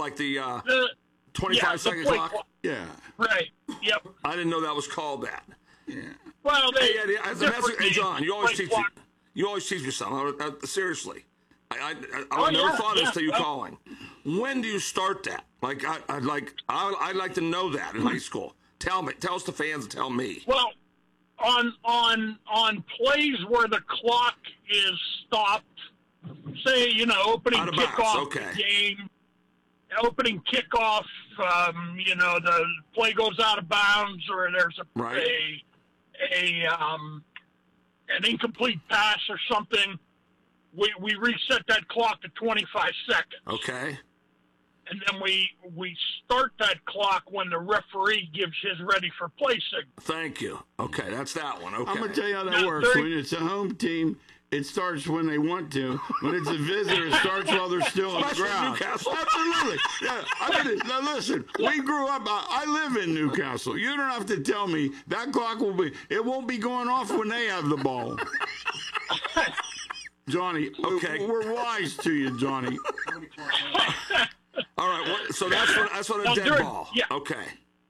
like the The 25-second play clock? Yeah. Right. Yep. I didn't know that was called that. Well, they Hey, John, you always play teach clock. you always teach me something. Seriously, I Oh, never yeah, thought of this till you well- calling. When do you start that? Like I'd like to know that in high school. Tell us the fans and tell me. Well, on plays where the clock is stopped, say opening Out of bounds, kickoff okay. game, opening kickoff, the play goes out of bounds or there's Right. an incomplete pass or something. We reset that clock to 25 seconds. Okay. And then we start that clock when the referee gives his ready for play signal. Thank you. Okay, that's that one. Okay. I'm gonna tell you how that Now, works. When it's a home team, it starts when they want to. When it's a visitor, it starts while they're still on the Especially ground. Newcastle. Absolutely. Yeah. Now listen, we grew up. I live in Newcastle. You don't have to tell me that clock will be. It won't be going off when they have the ball. Johnny, Okay. we're wise to you, Johnny. All right. So that's what a Now, dead during- ball. yeah. Okay.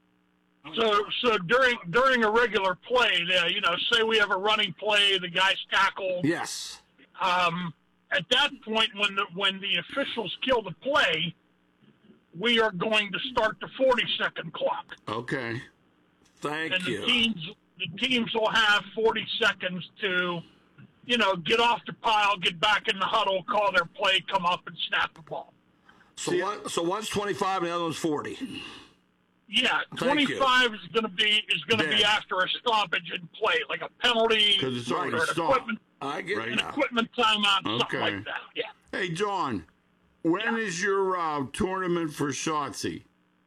So during a regular play, say we have a running play, the guy's tackled. Yes. At that point, when the officials kill the play, we are going to start the 40-second clock, Okay. Thank and you. the teams will have 40 seconds to, get off the pile, get back in the huddle, call their play, come up and snap the ball. So one's 25 and the other one's 40. Yeah, Thank you. 25 is going to be Dead. after a stoppage in play, like a penalty 'Cause it's already or an stopped. I get Right. it an now. equipment timeout, something Okay. like that. Yeah. Hey, John, when is your tournament for Shotzi?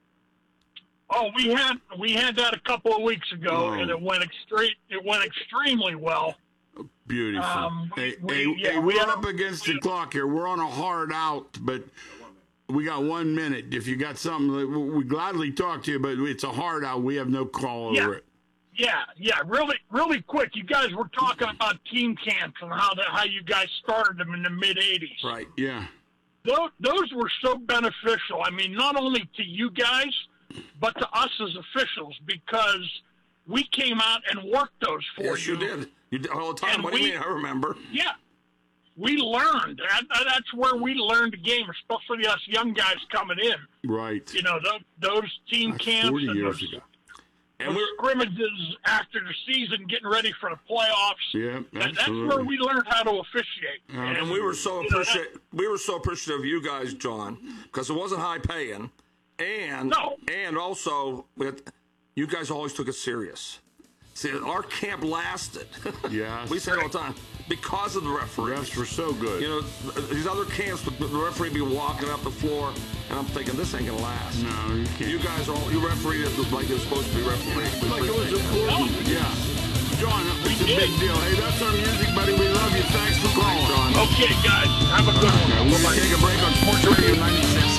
Oh, we had that a couple of weeks ago, Oh. and it went extremely well. Beautiful. We we're had- up against the clock here. We're on a hard out, but we got 1 minute. If you got something, we gladly talk to you, but it's a hard out. We have no call Yeah. over it. Yeah, really quick. You guys were talking about team camps and how you guys started them in the mid '80s. Right. Yeah. Those were so beneficial. I mean, not only to you guys, but to us as officials, because we came out and worked those for Yes, you. you did. You did all the time. And What do you we- mean? I remember. Yeah. We learned. That's where we learned the game, especially us young guys coming in. Right. Those team That's camps 40 and years those, ago. And those we're scrimmages after the season, getting ready for the playoffs. Yeah, That's absolutely. where we learned how to officiate. and we were so appreciative of you guys, John, because it wasn't high paying, and No. and also you guys always took it serious. See, our camp lasted. Yes. We say it all the time because of the referee. Refs were so good. These other camps, the referee be walking up the floor, and I'm thinking this ain't gonna last. No, you can't. You guys you refereed it like you're supposed to be refereed. like it was important. Yeah. John, it's a big deal. Hey, that's our music, buddy. We love you. Thanks for calling, John. Okay, guys, have a good one. We'll take a break on Sports Radio 96.